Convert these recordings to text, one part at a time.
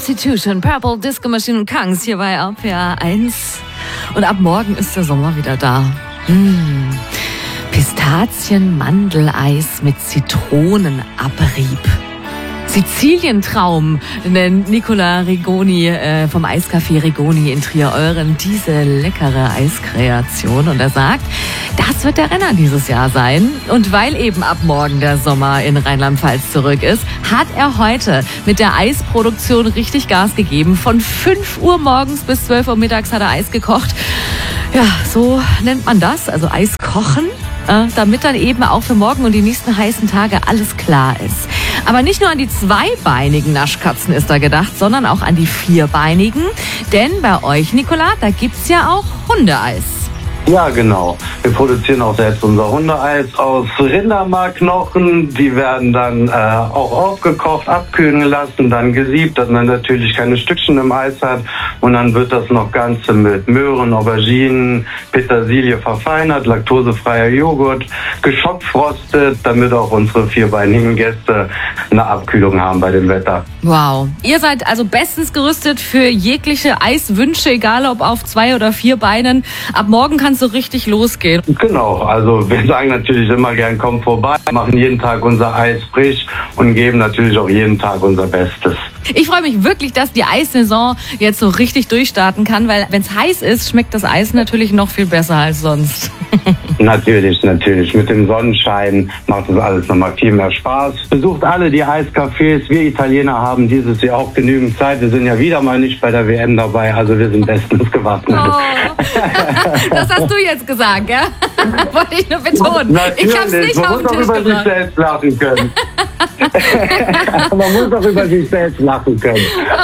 Constitution, Purple Disco Machine und Kangs hier bei RPR 1. Und ab morgen ist der Sommer wieder da. Pistazien-Mandeleis mit Zitronenabrieb. Sizilientraum nennt Nicola Rigoni vom Eiscafé Rigoni in Trier-Euren diese leckere Eiskreation. Und er sagt, das wird der Renner dieses Jahr sein. Und weil eben ab morgen der Sommer in Rheinland-Pfalz zurück ist, hat er heute mit der Eisproduktion richtig Gas gegeben. Von 5 Uhr morgens bis 12 Uhr mittags hat er Eis gekocht. Ja, so nennt man das, also Eis kochen, damit dann eben auch für morgen und die nächsten heißen Tage alles klar ist. Aber nicht nur an die zweibeinigen Naschkatzen ist da gedacht, sondern auch an die vierbeinigen. Denn bei euch, Nicola, da gibt's ja auch Hundeeis. Ja, genau. Wir produzieren auch selbst unser Hundeeis aus Rindermarkknochen. Die werden dann auch aufgekocht, abkühlen lassen, dann gesiebt, dass man natürlich keine Stückchen im Eis hat. Und dann wird das noch Ganze mit Möhren, Auberginen, Petersilie verfeinert, laktosefreier Joghurt, geschockfrostet, damit auch unsere vierbeinigen Gäste eine Abkühlung haben bei dem Wetter. Wow. Ihr seid also bestens gerüstet für jegliche Eiswünsche, egal ob auf 2 oder 4 Beinen. Ab morgen kann es so richtig losgehen. Genau, also wir sagen natürlich immer gern, kommt vorbei, machen jeden Tag unser Eis frisch und geben natürlich auch jeden Tag unser Bestes. Ich freue mich wirklich, dass die Eissaison jetzt so richtig durchstarten kann, weil wenn es heiß ist, schmeckt das Eis natürlich noch viel besser als sonst. Natürlich. Mit dem Sonnenschein macht das alles nochmal viel mehr Spaß. Besucht alle die Eiscafés. Wir Italiener haben dieses Jahr auch genügend Zeit. Wir sind ja wieder mal nicht bei der WM dabei, also wir sind bestens gewappnet. Oh. Das hast du jetzt gesagt, ja? Wollte ich nur betonen. Natürlich, Ich hab's nicht auf den Tisch man muss doch über sich selbst lachen können. Man muss doch über sich selbst lachen können.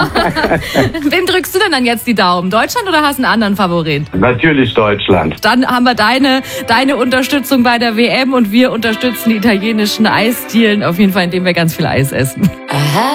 Wem drückst du denn dann jetzt die Daumen? Deutschland oder hast du einen anderen Favorit? Natürlich Deutschland. Dann haben wir deine Unterstützung bei der WM und wir unterstützen die italienischen Eisdielen auf jeden Fall, indem wir ganz viel Eis essen.